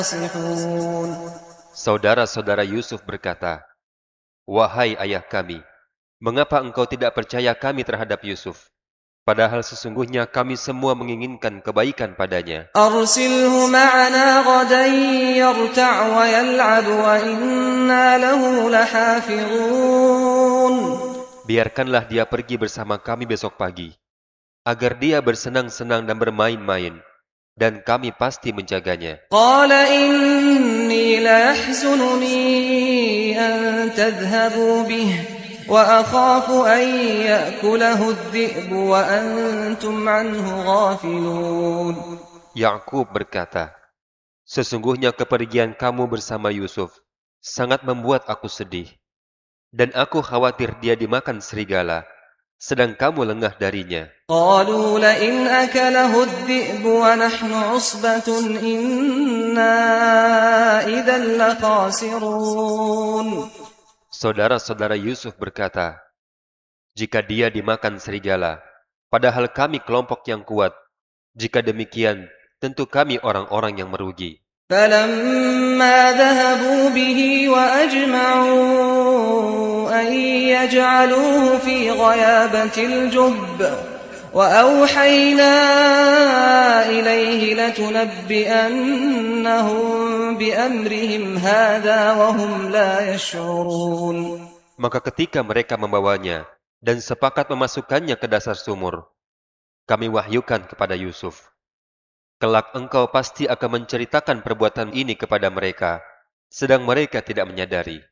ناصحون. Saudara-saudara Yusuf berkata, "Wahai ayah kami, mengapa engkau tidak percaya kami terhadap Yusuf? Padahal sesungguhnya kami semua menginginkan kebaikan padanya. أرسله معنا غدا يرتع ويلعب وإنا له لحافظون. Biarkanlah dia pergi bersama kami besok pagi, agar dia bersenang-senang dan bermain-main, dan kami pasti menjaganya." قال إني ليحزنني أن تذهبوا به وأخاف أن يأكله الذئب وأنتم عنه غافلون. Yakub berkata, "Sesungguhnya kepergian kamu bersama Yusuf sangat membuat aku sedih, dan aku khawatir dia dimakan serigala, sedang kamu lengah darinya." قالوا لئن أكله الذئب ونحن عصبة إنا إذا لخاسرون. Saudara-saudara Yusuf berkata, "Jika dia dimakan serigala, padahal kami kelompok yang kuat, jika demikian, tentu kami orang-orang yang merugi." فلما ذهبوا به وأجمعوا أن يجعلوه في غيابة الجب وأوحينا إليه لتنبئنهم بأمرهم هذا وهم لا يشعرون. Maka ketika mereka membawanya dan sepakat memasukkannya ke dasar sumur, kami wahyukan kepada Yusuf, "Kelak engkau pasti akan menceritakan perbuatan ini kepada mereka, sedang mereka tidak menyadari."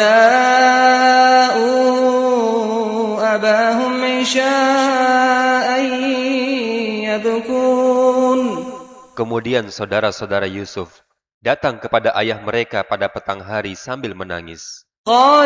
وجاءوا أباهم عشاء يبكون. Kemudian saudara-saudara Yusuf datang kepada ayah mereka pada petang hari sambil menangis. قال